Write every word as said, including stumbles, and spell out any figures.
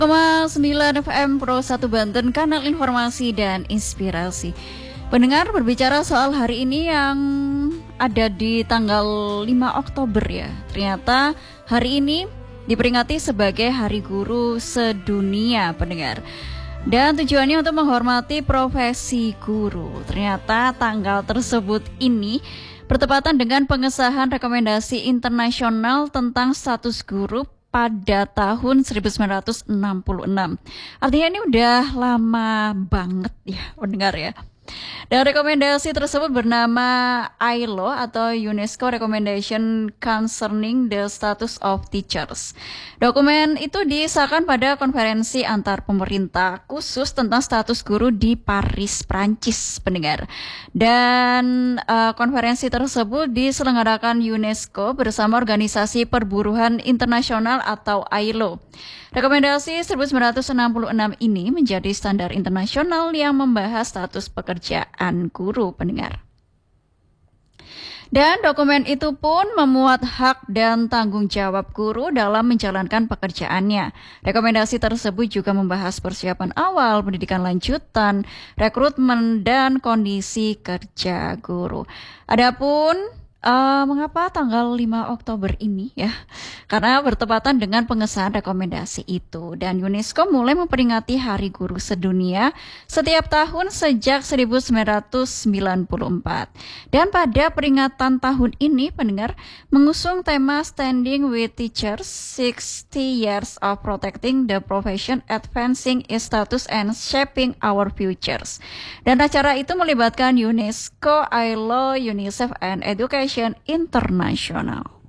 sembilan F M Pro satu Banten, kanal informasi dan inspirasi. Pendengar, berbicara soal hari ini yang ada di tanggal lima Oktober ya. Ternyata hari ini diperingati sebagai Hari Guru Sedunia, pendengar. Dan tujuannya untuk menghormati profesi guru. Ternyata tanggal tersebut ini bertepatan dengan pengesahan rekomendasi internasional tentang status guru pada tahun seribu sembilan ratus enam puluh enam. Artinya ini udah lama banget ya, pendengar ya. Dan rekomendasi tersebut bernama I L O atau UNESCO Recommendation Concerning the Status of Teachers. Dokumen itu disahkan pada konferensi antar pemerintah khusus tentang status guru di Paris, Prancis, pendengar. Dan uh, konferensi tersebut diselenggarakan UNESCO bersama Organisasi Perburuhan Internasional atau I L O. Rekomendasi seribu sembilan ratus enam puluh enam ini menjadi standar internasional yang membahas status pekerjaan guru, pendengar. Dan dokumen itu pun memuat hak dan tanggung jawab guru dalam menjalankan pekerjaannya. Rekomendasi tersebut juga membahas persiapan awal, pendidikan lanjutan, rekrutmen, dan kondisi kerja guru. Adapun Uh, mengapa tanggal lima Oktober ini ya? Karena bertepatan dengan pengesahan rekomendasi itu, dan UNESCO mulai memperingati Hari Guru Sedunia setiap tahun sejak seribu sembilan ratus sembilan puluh empat. Dan pada peringatan tahun ini, pendengar, mengusung tema Standing with Teachers, sixty years of Protecting the Profession, Advancing its Status and Shaping Our Futures. Dan acara itu melibatkan UNESCO, I L O, UNICEF, and Education Internasional.